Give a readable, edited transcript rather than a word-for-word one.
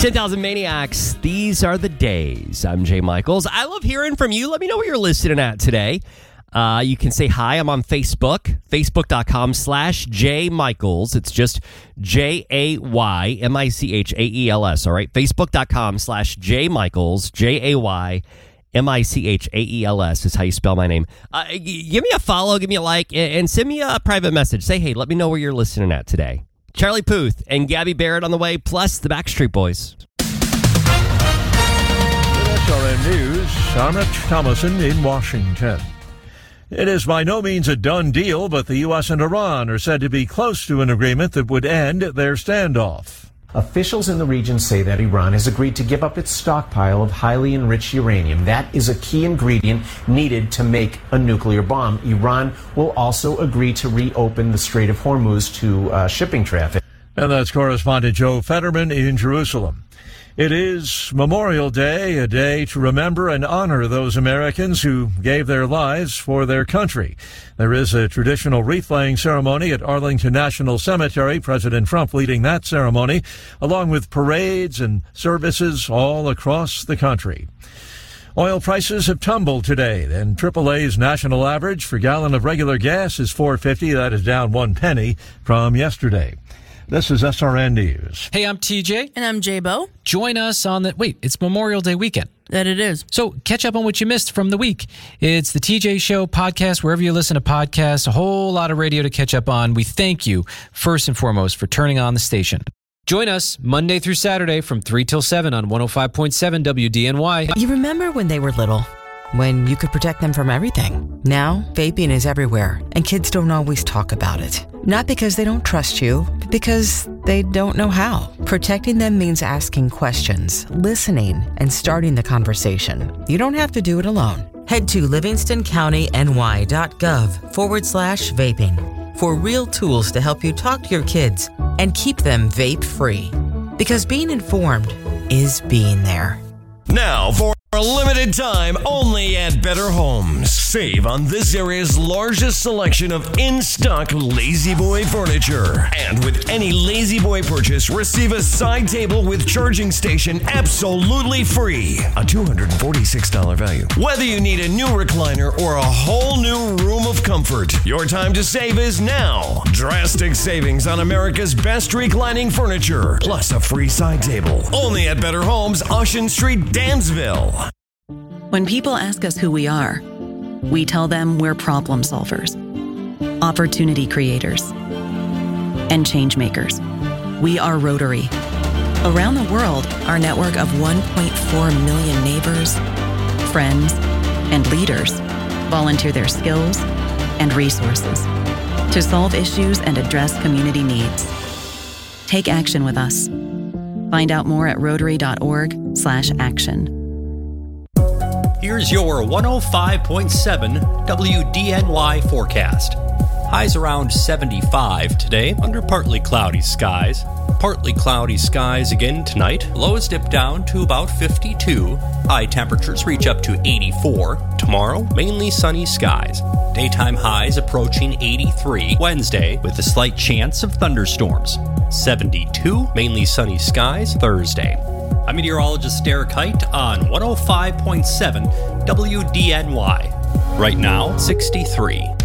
10,000 Maniacs, these are the days. I'm Jay Michaels. I love hearing from you. Let me know where you're listening at today. You can say hi. I'm on Facebook, facebook.com/JMichaels. It's just JAYMICHAELS. All right, facebook.com/JMichaels, JAYMICHAELS is how you spell my name. Give me a follow, give me a like, and send me a private message. Say, hey, let me know where you're listening at today. Charlie Puth and Gabby Barrett on the way, plus the Backstreet Boys. SRN News, I'm Rich Thomason in Washington. It is by no means a done deal, but the U.S. and Iran are said to be close to an agreement that would end their standoff. Officials in the region say that Iran has agreed to give up its stockpile of highly enriched uranium. That is a key ingredient needed to make a nuclear bomb. Iran will also agree to reopen the Strait of Hormuz to shipping traffic. And that's correspondent Joe Fetterman in Jerusalem. It is Memorial Day, a day to remember and honor those Americans who gave their lives for their country. There is a traditional wreath-laying ceremony at Arlington National Cemetery, President Trump leading that ceremony, along with parades and services all across the country. Oil prices have tumbled today, and AAA's national average for gallon of regular gas is $4.50. That is down 1 penny from yesterday. This is SRN News. Hey, I'm TJ. And I'm J-Bo. Join us on it's Memorial Day weekend. That it is. So catch up on what you missed from the week. It's the TJ Show podcast, wherever you listen to podcasts, a whole lot of radio to catch up on. We thank you, first and foremost, for turning on the station. Join us Monday through Saturday from 3 till 7 on 105.7 WDNY. You remember when they were little? When you could protect them from everything. Now, vaping is everywhere, and kids don't always talk about it. Not because they don't trust you, but because they don't know how. Protecting them means asking questions, listening, and starting the conversation. You don't have to do it alone. Head to livingstoncountyny.gov/vaping for real tools to help you talk to your kids and keep them vape-free. Because being informed is being there. Now for a limited time only at Better Homes. Save on this area's largest selection of in-stock La-Z-Boy furniture. And with any La-Z-Boy purchase, receive a side table with charging station absolutely free. A $246 value. Whether you need a new recliner or a whole new room of comfort, your time to save is now. Drastic savings on America's best reclining furniture, plus a free side table. Only at Better Homes, Ocean Street, Dansville. When people ask us who we are, we tell them we're problem solvers, opportunity creators, and change makers. We are Rotary. Around the world, our network of 1.4 million neighbors, friends, and leaders volunteer their skills and resources to solve issues and address community needs. Take action with us. Find out more at rotary.org/action. Here's your 105.7 WDNY forecast. Highs around 75 today under partly cloudy skies. Partly cloudy skies again tonight. Lows dip down to about 52. High temperatures reach up to 84. Tomorrow, mainly sunny skies. Daytime highs approaching 83 Wednesday with a slight chance of thunderstorms. 72, mainly sunny skies Thursday. I'm meteorologist Derek Height on 105.7 WDNY. Right now, 63.